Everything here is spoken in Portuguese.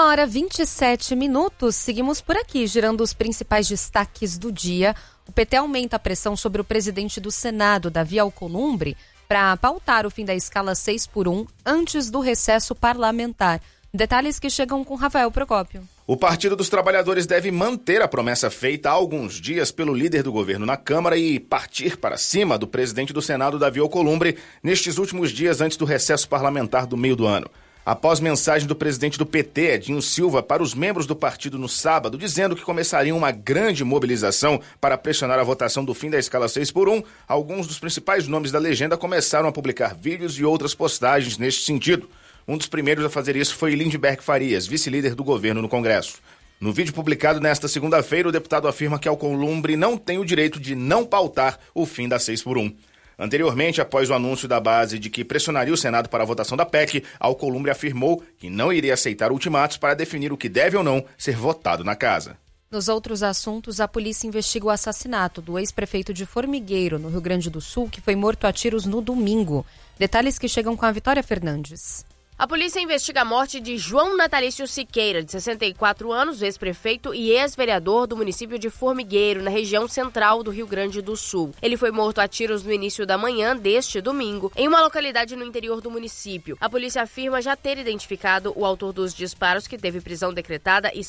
1h27, seguimos por aqui, girando os principais destaques do dia. O PT aumenta a pressão sobre o presidente do Senado, Davi Alcolumbre, para pautar o fim da escala 6x1 antes do recesso parlamentar. Detalhes que chegam com Rafael Procópio. O Partido dos Trabalhadores deve manter a promessa feita há alguns dias pelo líder do governo na Câmara e partir para cima do presidente do Senado, Davi Alcolumbre, nestes últimos dias antes do recesso parlamentar do meio do ano. Após mensagem do presidente do PT, Edinho Silva, para os membros do partido no sábado, dizendo que começaria uma grande mobilização para pressionar a votação do fim da escala 6x1, alguns dos principais nomes da legenda começaram a publicar vídeos e outras postagens neste sentido. Um dos primeiros a fazer isso foi Lindbergh Farias, vice-líder do governo no Congresso. No vídeo publicado nesta segunda-feira, o deputado afirma que Alcolumbre não tem o direito de não pautar o fim da 6x1. Anteriormente, após o anúncio da base de que pressionaria o Senado para a votação da PEC, Alcolumbre afirmou que não iria aceitar ultimatos para definir o que deve ou não ser votado na casa. Nos outros assuntos, a polícia investiga o assassinato do ex-prefeito de Formigueiro, no Rio Grande do Sul, que foi morto a tiros no domingo. Detalhes que chegam com a Vitória Fernandes. A polícia investiga a morte de João Natalício Siqueira, de 64 anos, ex-prefeito e ex-vereador do município de Formigueiro, na região central do Rio Grande do Sul. Ele foi morto a tiros no início da manhã deste domingo, em uma localidade no interior do município. A polícia afirma já ter identificado o autor dos disparos, que teve prisão decretada e